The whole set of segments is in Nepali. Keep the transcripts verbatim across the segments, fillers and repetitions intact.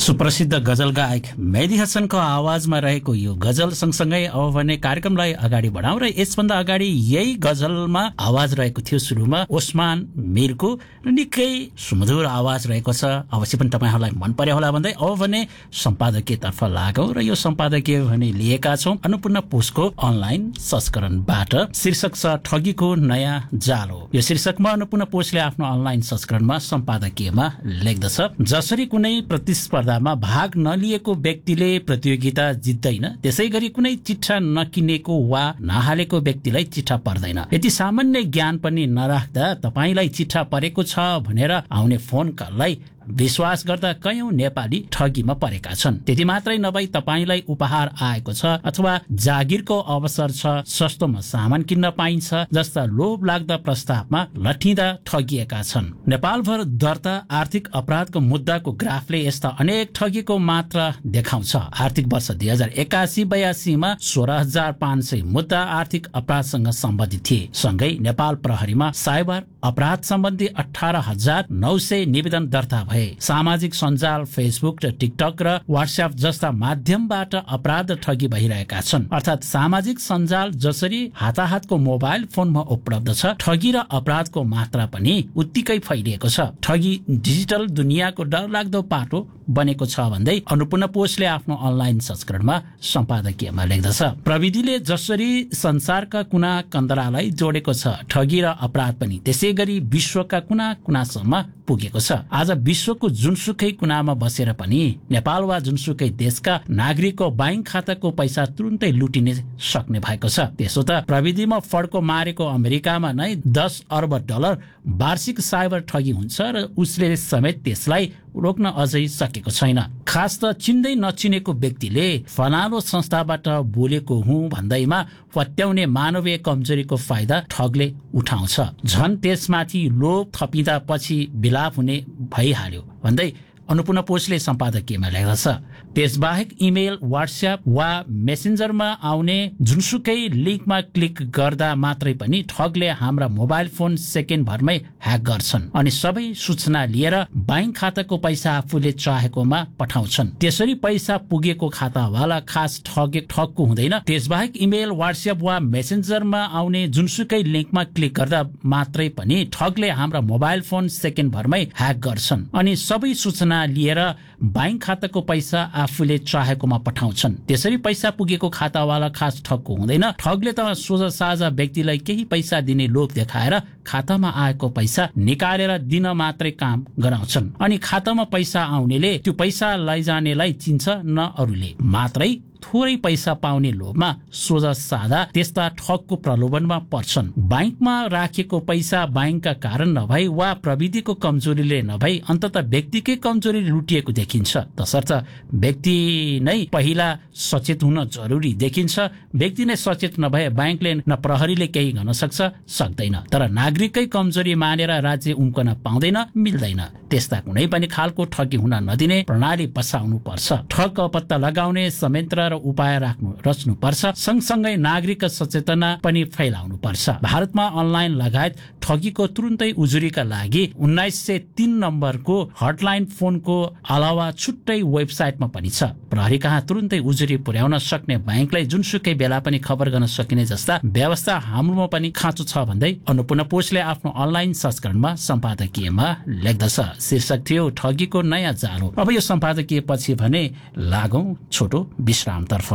सुप्रसिद्ध गजल गायक मेहदी हसनको आवाजमा रहेको यो गजल सँगसँगै अब भने कार्यक्रमलाई अगाडि बढाउँ र यसभन्दा अगाडि यही गजलमा आवाज रहेको थियो सुरुमा ओस्मान मीरको निकै सुमधुर आवाज रहेको छ। अवश्य पनि तपाईहरुलाई मन पर्यो होला भन्दै अब भने सम्पादकीयतर्फ लागौं र यो सम्पादकीय भने लिएका छौं अन्नपूर्ण पोस्टको अनलाइन संस्करणबाट। शीर्षक छ ठगीको नयाँ जालो। यो शीर्षकमा अन्नपूर्ण पोस्टले आफ्नो अनलाइन संस्करणमा सम्पादकीयमा लेख्दछ, जसरी कुनै प्रतिस्पर्धामा भाग नलिएको व्यक्तिले प्रतियोगिता जित्दैन, त्यसैगरी कुनै चिट्ठा नकिनेको वा नहालेको व्यक्तिलाई चिट्ठा पर्दैन। यति सामान्य ज्ञान पनि नराख्दा तपाईलाई चिट्ठा परेको छ भनेर आउने फोन कललाई विश्वास गर्दा कयौं नेपाली ठगीमा परेका छन्। त्यति मात्रै नभई तपाईलाई उपहार आएको छ अथवा जागिरको अवसर छ, सस्तोमा सामान किन्न पाइन्छ जस्ता लोभ लाग्दा प्रस्तावमा लठिँदा ठगिएका छन्। नेपालभर दर्ता आर्थिक अपराधको मुद्दाको ग्राफले यस्ता अनेक ठगीको मात्रा देखाउँछ। आर्थिक वर्ष दुई हजार एकासी बयासीमा सोह्र हजार पाँच सय मुद्दा आर्थिक अपराधसँग सम्बन्धित थिए। सँगै नेपाल प्रहरीमा साइबर अपराध सम्बन्धी अठार हजार नौ सय निवेदन दर्ता भए। सामाजिक सञ्जाल फेसबुक र टिकटक र व्हाट्सएप जस्ता माध्यमबाट अपराध ठगी भइरहेका छन्। अर्थात् सामाजिक सञ्जाल जसरी हाताहातको मोबाइल फोनमा उपलब्ध छ, ठगी र अपराधको मात्रा पनि उत्तिकै फैलिएको छ। ठगी डिजिटल दुनियाँको डरलाग्दो पाटो बनेको छ भन्दै अन्नपूर्ण पोस्टले आफ्नो अनलाइन संस्करणमा सम्पादकीयमा लेख्दछ। प्रविधिले जसरी संसारका कुना कन्दरालाई जोडेको छ, ठगी र अपराध पनि त्यसै गरी विश्वका कुना कुनासम्म पुगेको छ। आज विश्वको जुनसुकै कुनामा बसेर पनि नेपाल वा जुनसुकै देशका नागरिकको बैंक खाताको पैसा तुरुन्तै लुटिने सक्ने भएको छ। त्यसो त प्रविधिमा फड्को मारेको अमेरिकामा नै दस अर्ब डलर वार्षिक साइबर ठगी हुन्छ र उसले समेत त्यसलाई रोक्न अझै सकेको छैन। खास त चिन्दै नचिनेको व्यक्तिले फलानो संस्थाबाट बोलेको हुँ भन्दैमा पत्याउने मानवीय कमजोरीको फाइदा ठगले उठाउँछ। झन् त्यसमाथि लोभ थपिँदा पछि विलाप हुने भइहाल्यो भन्दै अन्नपूर्ण पोस्टले सम्पादकीयमा लेख्दछ। त्यसबाहेक इमेल, व्हाट्सएप वा मेसेन्जरमा आउने जुनसुकै लिंकमा क्लिक गर्दा मात्रै पनि ठगले हाम्रा मोबाइल फोन सेकेन्ड भरमै ह्याक गर्छन् अनि सबै सूचना लिएर बैंक खाताको पैसा आफूले चाहेकोमा पठाउँछन्। त्यसरी पैसा पुगेको खातावाला खास ठगे ठगको हुँदैन। त्यसबाहेक इमेल, व्हाट्सएप वा मेसेन्जरमा आउने जुनसुकै लिंकमा क्लिक गर्दा मात्रै पनि ठगले हाम्रा मोबाइल फोन सेकेन्ड भरमै ह्याक गर्छन् अनि सबै सूचना लिएर बैंक खाताको पैसा आफूले चाहेकोमा पठाउँछन्। त्यसरी पैसा पुगेको खातावाला खास ठगको हुँदैन। ठगले त सोझा साझा व्यक्तिलाई केही पैसा दिने लोभ देखाएर खातामा आएको पैसा निकालेर दिन मात्रै काम गराउँछन् अनि खातामा पैसा आउनेले त्यो पैसा लैजानेलाई चिन्छ न अरूले। मात्रै थोरै पैसा पाउने लोभमा सोझा साधा त्यस्ता ठगको प्रलोभनमा पर्छन्। बैंकमा राखेको पैसा बैंकका कारण नभई वा प्रविधिको कमजोरीले नभई अन्ततः व्यक्तिकै कमजोरी लुटिएको देखिन्छ। तसर्थ व्यक्ति नै पहिला सचेत हुन जरुरी देखिन्छ। व्यक्ति नै सचेत नभए बैंकले न प्रहरीले केही गर्न सक्छ सक्दैन। तर नागरिककै कमजोरी मानेर राज्य उम्कन पाउँदैन, मिल्दैन। त्यस्ता कुनै पनि खालको ठगी हुन नदिने प्रणाली बसाउनु पर्छ। ठग पत्ता लगाउने संयन्त्र र उपाय राख्नु रच्नु पर्छ। सँगसँगै नागरिक सचेतना पनि फैलाउनु पर्छ। भारतमा अनलाइन लगायत ठगीको तुरुन्तै उजुरीका लागि उन्नाइस सय तीन नम्बरको हटलाइन फोनको अलावा छुट्टै वेबसाइटमा पनि छ। प्रहरी कहाँ तुरुन्तै उजुरी पुर्याउन सक्ने बैंकलाई जुनसुकै बेला पनि खबर गर्न सकिने जस्ता व्यवस्था हाम्रोमा पनि खाँचो छ भन्दै अन्नपूर्ण पोस्टले आफ्नो अनलाइन संस्करणमा सम्पादकीयमा लेख्दछ। शीर्षक थियो ठगीको नयाँ जालो। अब यो सम्पादकीय पछि भने लागौं छोटो विश्राम तर्फ।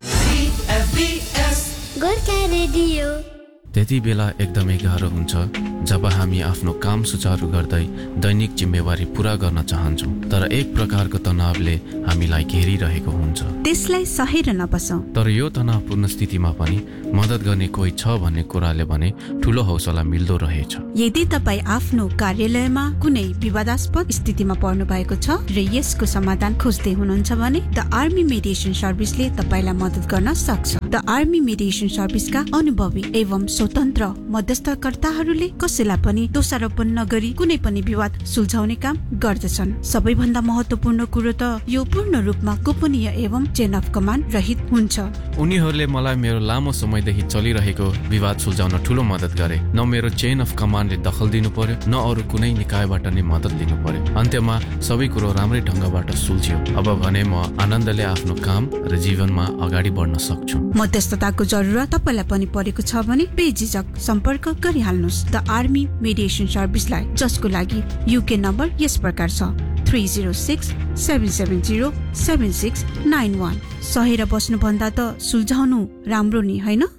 त्यति बेला एकदमै गाह्रो हुन्छ जब हामी आफ्नो काम सुचारू गर्दै दैनिक जिम्मेवारी पूरा गर्न चाहन्छौँ, तर एक प्रकारको तनावले हामीलाई घेरिरहेको हुन्छ। त्यसलाई सहेर नबसौं। तर यो तनावपूर्ण स्थितिमा पनि मद्दत गर्ने कोही छ भन्ने कुराले भने ठूलो हौसला मिल्दो रहेछ। यदि तपाईँ आफ्नो कार्यालयमा कुनै विवादास्पद स्थितिमा पर्नु भएको छ र यसको समाधान खोज्दै हुनुहुन्छ भने द आर्मी मेडिएसन सर्भिसले तपाईलाई मद्दत गर्न सक्छ। द आर्मी मेडिएसन सर्भिसका अनुभवी एवं स्वतन्त्र मध्यस्थकर्ताहरूले कसैलाई पनि दोषारोपण नगरी कुनै पनि विवाद सुल्झाउने काम गर्दछन्। सबैभन्दा महत्त्वपूर्ण कुरो त यो पूर्ण रूपमा गोपनीय एवं चेन अफ कमान्ड रहित हुन्छ। उनीहरूले मलाई मेरो लामो समयदेखि चलिरहेको विवाद सुल्झाउन ठूलो मद्दत गरे। न मेरो चेन अफ कमान्डले दखल दिनु पर्यो, न अरू कुनै निकायबाट नै मद्दत लिनु पर्यो। अन्त्यमा सबै कुरो राम्रै ढंगबाट सुल्झ्यो। अब भने म आनन्दले आफ्नो काम र जीवनमा अगाडि बढ्न सक्छु। मध्यस्थताको जरुरत तपाईलाई पनि परेको छ भने बेझिझक सम्पर्क गरिहाल्नुहोस् द आर्मी मेडिएसन सर्भिसलाई, जसको लागि युके नम्बर यस प्रकार छ three zero six seven seven zero seven six nine one. सहेर बस्नु भन्दा त सुल्झाउनु राम्रो नि, हैन?